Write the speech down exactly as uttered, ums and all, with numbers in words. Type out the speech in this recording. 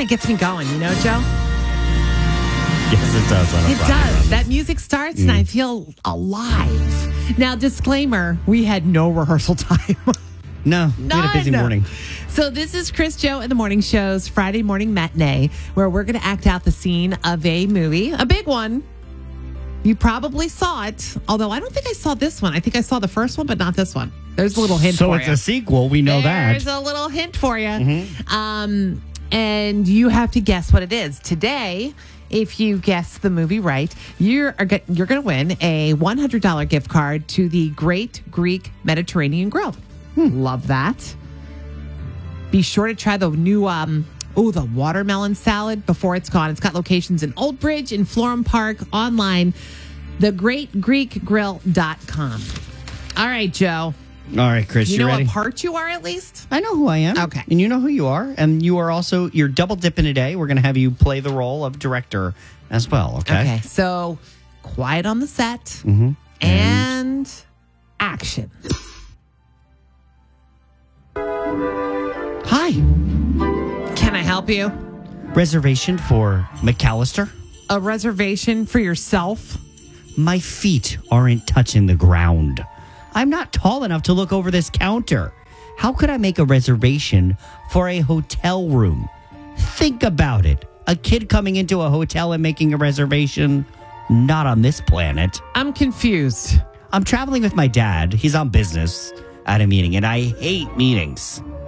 gets me going, you know, Joe? Yes, it does. On a It Friday does. run. That music starts and I feel alive. Now, disclaimer, we had no rehearsal time. No, we had a busy None. morning. So this is Chris Joe in the Morning Show's Friday Morning Matinee, where we're going to act out the scene of a movie, a big one. You probably saw it, although I don't think I saw this one. I think I saw the first one, but not this one. There's a little hint So for it's you. a sequel. We know There's that. a little hint for you. Um, and you have to guess what it is. Today, if you guess the movie right, you're are, you're going to win a one hundred dollars gift card to the Great Greek Mediterranean Grill. Love that. Be sure to try the new, um, oh, the watermelon salad before it's gone. It's got locations in Old Bridge, in Florham Park, online, the great greek grill dot com. All right, Joe. All right, Chris, You, you know ready? what part you are at least? I know who I am. Okay. And you know who you are. And you are also, you're double dipping today. We're going to have you play the role of director as well, okay? Okay, so quiet on the set Mm-hmm. and action. Hi. Can I help you? Reservation for McAllister? A reservation for yourself? My feet aren't touching the ground. I'm not tall enough to look over this counter. How could I make a reservation for a hotel room? Think about it. A kid coming into a hotel and making a reservation? Not on this planet. I'm confused. I'm traveling with my dad. He's on business at a meeting, and I hate meetings.